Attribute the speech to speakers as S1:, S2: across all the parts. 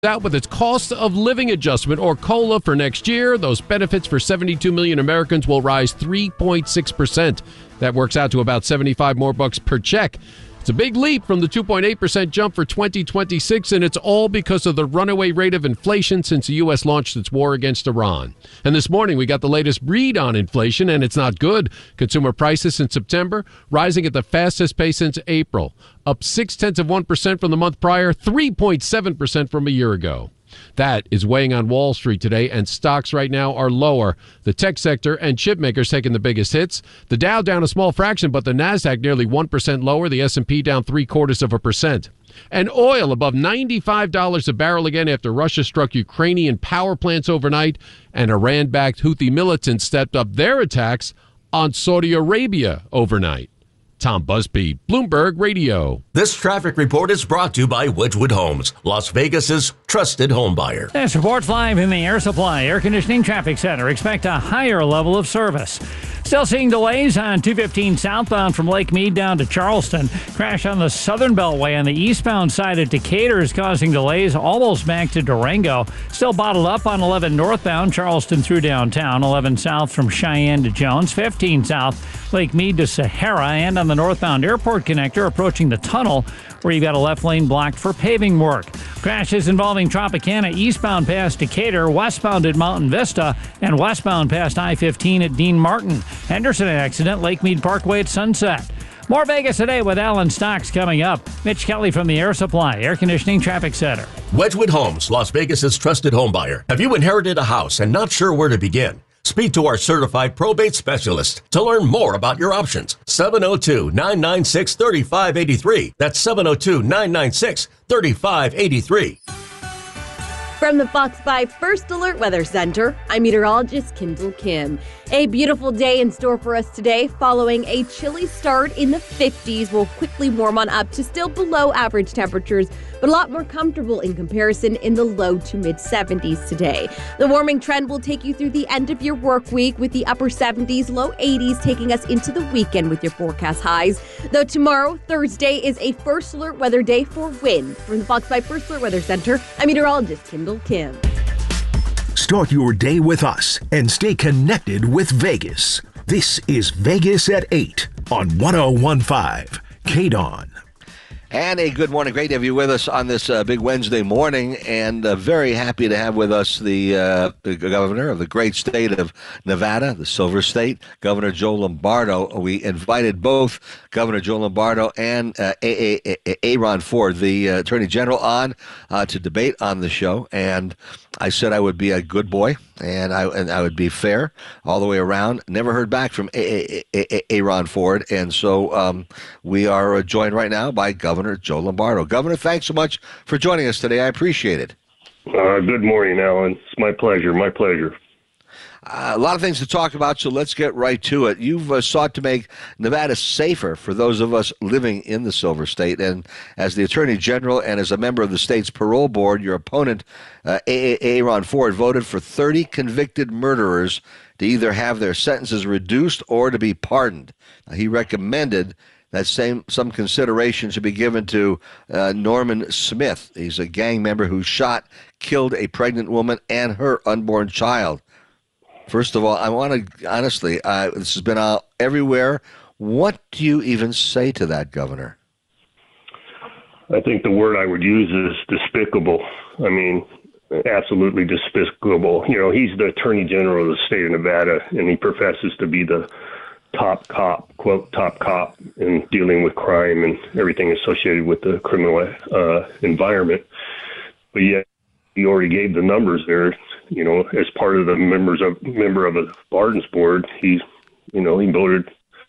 S1: out with its cost of living adjustment, or COLA, for next year. Those benefits for 72 million Americans will rise 3.6%. That works out to about 75 more bucks per check. It's a big leap from the 2.8% jump for 2026, and it's all because of the runaway rate of inflation since the U.S. launched its war against Iran. And this morning, we got the latest read on inflation, and it's not good. Consumer prices in September rising at the fastest pace since April, up 0.6% from the month prior, 3.7% from a year ago. That is weighing on Wall Street today, and stocks right now are lower. The tech sector and chip makers taking the biggest hits. The Dow down a small fraction, but the Nasdaq nearly 1% lower. The S&P down 0.75%. And oil above $95 a barrel again after Russia struck Ukrainian power plants overnight, and Iran-backed Houthi militants stepped up their attacks on Saudi Arabia overnight. Tom Busby, Bloomberg Radio.
S2: This traffic report is brought to you by Wedgwood Homes, Las Vegas's trusted home buyer.
S3: This report's live in the Air Supply Air Conditioning Traffic Center. Expect a higher level of service. Still seeing delays on 215 southbound from Lake Mead down to Charleston. Crash on the Southern Beltway on the eastbound side of Decatur is causing delays almost back to Durango. Still bottled up on 11 northbound Charleston through downtown. 11 south from Cheyenne to Jones. 15 south Lake Mead to Sahara. And on the northbound airport connector approaching the tunnel where you've got a left lane blocked for paving work. Crashes involving Tropicana eastbound past Decatur, westbound at Mountain Vista, and westbound past I-15 at Dean Martin. Henderson accident, Lake Mead Parkway at Sunset. More Vegas today with Alan Stocks coming up. Mitch Kelly from the Air Supply Air Conditioning Traffic Center.
S2: Wedgwood Homes, Las Vegas's trusted home buyer. Have you inherited a house and not sure where to begin? Speak to our certified probate specialist to learn more about your options. 702-996-3583. That's 702-996-3583.
S4: From the Fox 5 First Alert Weather Center, I'm meteorologist Kendall Kim. A beautiful day in store for us today. Following a chilly start in the 50s, we'll quickly warm on up to still below average temperatures, but a lot more comfortable in comparison in the low to mid 70s today. The warming trend will take you through the end of your work week with the upper 70s, low 80s taking us into the weekend with your forecast highs. Though tomorrow, Thursday, is a First Alert weather day for wind. From the Fox 5 First Alert Weather Center, I'm meteorologist Kendall Kim.
S5: Start your day with us and stay connected with Vegas. This is Vegas at 8 on 101.5 KDON.
S6: And a good morning. Great to have you with us on this big Wednesday morning, and very happy to have with us the governor of the great state of Nevada, the Silver State, Governor Joe Lombardo. We invited both Governor Joe Lombardo and Aaron Ford, the Attorney General, on to debate on the show, and I said I would be a good boy and I would be fair all the way around. Never heard back from Aaron Ford, and so we are joined right now by Governor Joe Lombardo. Governor, thanks so much for joining us today. I appreciate it.
S7: Good morning, Alan. It's my pleasure. My pleasure.
S6: A lot of things to talk about, so let's get right to it. You've sought to make Nevada safer for those of us living in the Silver State, and as the Attorney General and as a member of the state's parole board, your opponent, Aaron Ford, voted for 30 convicted murderers to either have their sentences reduced or to be pardoned. He recommended that some consideration should be given to Norman Smith. He's a gang member who killed a pregnant woman and her unborn child. First of all, I want to, honestly, this has been out everywhere. What do you even say to that, Governor?
S7: I think the word I would use is despicable. I mean, absolutely despicable. You know, he's the Attorney General of the state of Nevada, and he professes to be the top cop, quote, top cop in dealing with crime and everything associated with the criminal environment. But yet, he already gave the numbers there. You know, as part of the member of a pardons board, he voted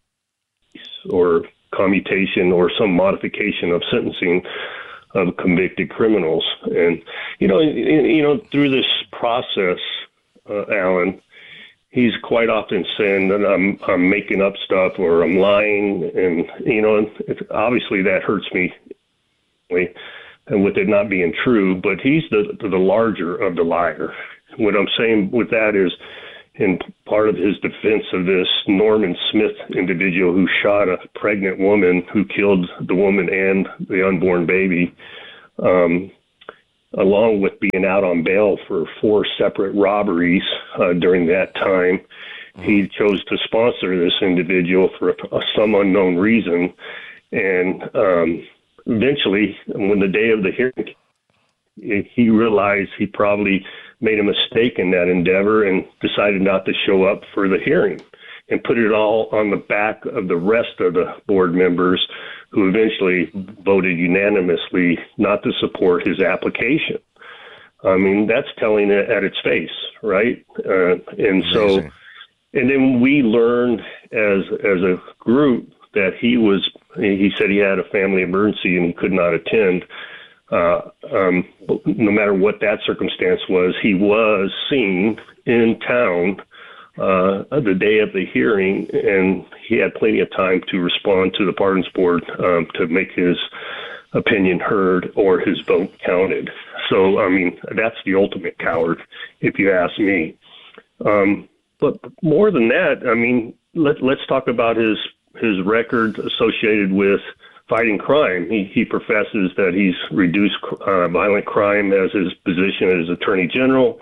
S7: or commutation or some modification of sentencing of convicted criminals. And through this process, Alan, he's quite often saying that I'm making up stuff or I'm lying, and obviously that hurts me. And with it not being true, but he's the larger of the liar. What I'm saying with that is, in part of his defense of this Norman Smith individual who shot a pregnant woman, who killed the woman and the unborn baby, along with being out on bail for 4 separate robberies during that time. He chose to sponsor this individual for some unknown reason. And eventually, when the day of the hearing, he realized he probably made a mistake in that endeavor and decided not to show up for the hearing, and put it all on the back of the rest of the board members, who eventually voted unanimously not to support his application. I mean, that's telling it at its face, right? And so, and then we learned as a group that he said he had a family emergency and he could not attend. No matter what that circumstance was, he was seen in town the day of the hearing, and he had plenty of time to respond to the Pardons Board to make his opinion heard or his vote counted. So, I mean, that's the ultimate coward, if you ask me. But more than that, I mean, let's talk about his record associated with fighting crime. He professes that he's reduced violent crime as his position as Attorney General.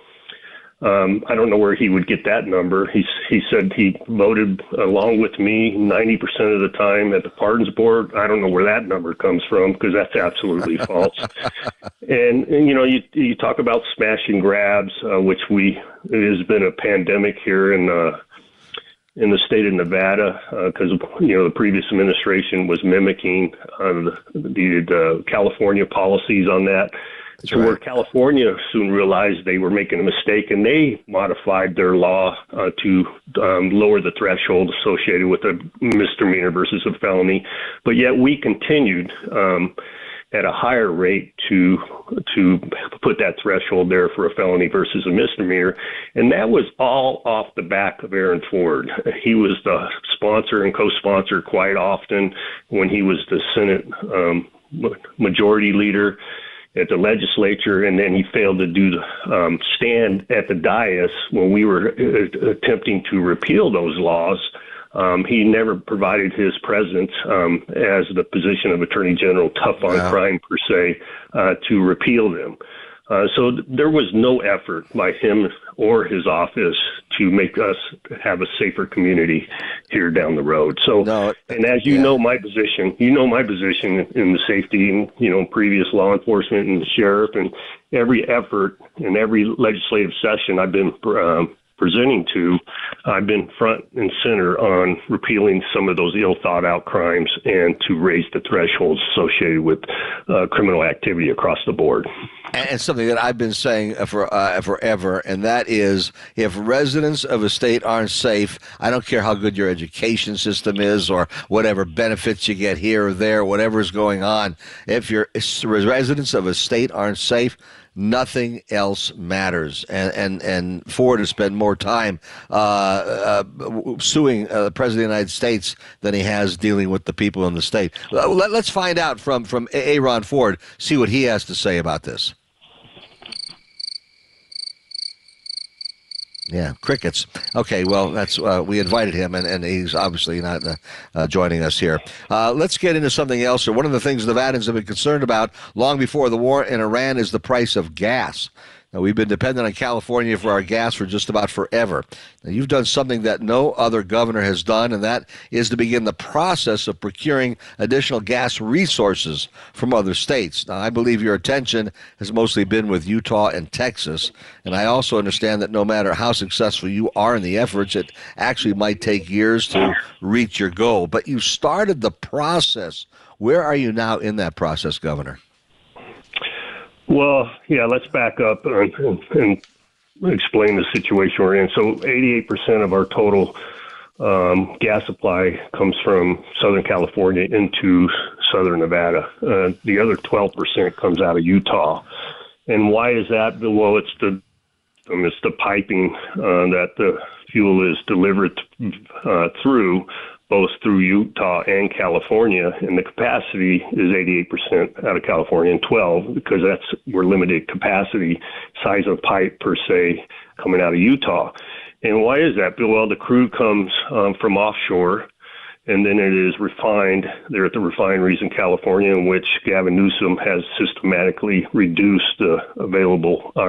S7: I don't know where he would get that number. He said he voted along with me 90% of the time at the Pardons Board. I don't know where that number comes from, because that's absolutely false. And you know, you talk about smash and grabs, which it has been a pandemic here in the state of Nevada, because the previous administration was mimicking the California policies on that. That's right. Where California soon realized they were making a mistake, and they modified their law to lower the threshold associated with a misdemeanor versus a felony. But yet we continued at a higher rate to put that threshold there for a felony versus a misdemeanor. And that was all off the back of Aaron Ford. He was the sponsor and co-sponsor quite often when he was the Senate majority leader at the legislature, and then he failed to do the stand at the dais when we were attempting to repeal those laws. He never provided his presence as the position of Attorney General, tough on crime per se, to repeal them. So there was no effort by him or his office to make us have a safer community here down the road. So, and as you know, my position in the safety and, previous law enforcement and the sheriff, and every effort in every legislative session I've been presenting to, I've been front and center on repealing some of those ill thought out crimes and to raise the thresholds associated with criminal activity across the board.
S6: And something that I've been saying forever, and that is, if residents of a state aren't safe, I don't care how good your education system is or whatever benefits you get here or there, whatever is going on, if your residents of a state aren't safe, nothing else matters. And Ford has spent more time suing the President of the United States than he has dealing with the people in the state. Let's find out from Aaron Ford, see what he has to say about this. Yeah, crickets. Okay, well, that's we invited him, and he's obviously not joining us here. Let's get into something else. One of the things Nevadans have been concerned about long before the war in Iran is the price of gas. Now, we've been dependent on California for our gas for just about forever. Now, you've done something that no other governor has done, and that is to begin the process of procuring additional gas resources from other states. Now, I believe your attention has mostly been with Utah and Texas, and I also understand that no matter how successful you are in the efforts, it actually might take years to reach your goal. But you started the process. Where are you now in that process, Governor?
S7: Well, yeah, let's back up and explain the situation we're in. So 88% of our total gas supply comes from Southern California into Southern Nevada. The other 12% comes out of Utah. And why is that? Well, it's the piping that the fuel is delivered through, both through Utah and California, and the capacity is 88% out of California and 12% because we're limited capacity, size of pipe per se, coming out of Utah. And why is that? Well, the crude comes from offshore, and then it is refined there at the refineries in California, in which Gavin Newsom has systematically reduced the available